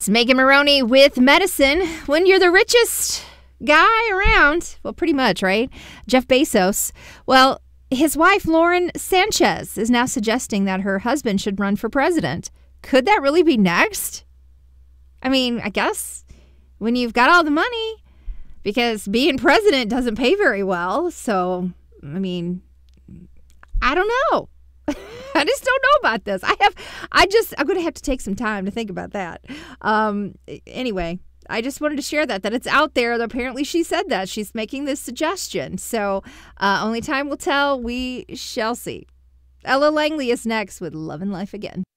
It's Megan Maroney with medicine. When you're the richest guy around, well, pretty much, right? Jeff Bezos. Well, his wife, Lauren Sanchez, is now suggesting that her husband should run for president. Could that really be next? I mean, I guess when you've got all the money, because being president doesn't pay very well. So, I mean, I don't know. I just don't know about this. I'm going to have to take some time to think about that. Anyway, I just wanted to share that it's out there. Apparently she said that. She's making this suggestion. So only time will tell. We shall see. Ella Langley is next with Love and Life Again.